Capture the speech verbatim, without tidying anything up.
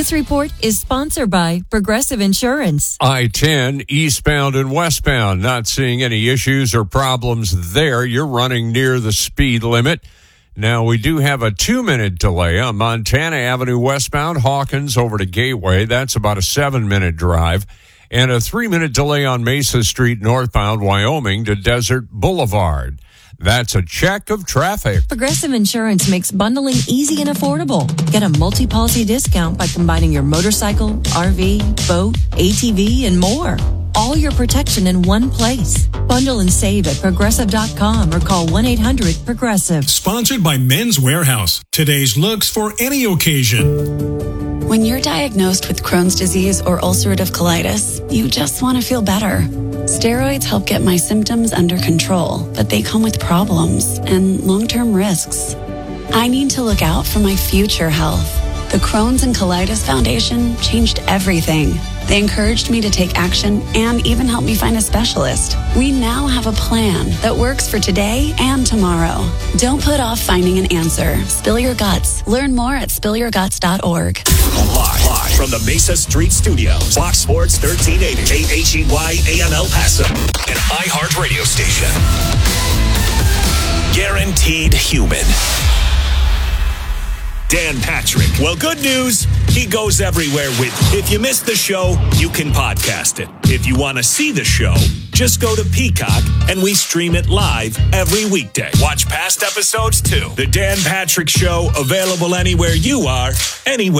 This report is sponsored by Progressive Insurance. I ten, eastbound and westbound. Not seeing any issues or problems there. You're running near the speed limit. Now, we do have a two-minute delay on Montana Avenue westbound, Hawkins over to Gateway. That's about a seven-minute drive. And a three-minute delay on Mesa Street northbound, Wyoming to Desert Boulevard. That's a check of traffic. Progressive Insurance makes bundling easy and affordable. Get a multi-policy discount by combining your motorcycle, R V, boat, A T V, and more. All your protection in one place. Bundle and save at progressive dot com or call one eight hundred progressive. Sponsored by Men's Warehouse. Today's looks for any occasion. When you're diagnosed with Crohn's disease or ulcerative colitis, you just want to feel better. Steroids help get my symptoms under control, but they come with problems and long-term risks. I need to look out for my future health. The Crohn's and Colitis Foundation changed everything. They encouraged me to take action and even helped me find a specialist. We now have a plan that works for today and tomorrow. Don't put off finding an answer. Spill your guts. Learn more at spill your guts dot org. Live, live from the Mesa Street Studios. Fox Sports thirteen eighty. K H E Y A M El Paso. An iHeart radio station. Guaranteed human. Dan Patrick. Well, good news. He goes everywhere with you. If you missed the show, you can podcast it. If you want to see the show, just go to Peacock and we stream it live every weekday. Watch past episodes too. The Dan Patrick Show, available anywhere you are, anywhere.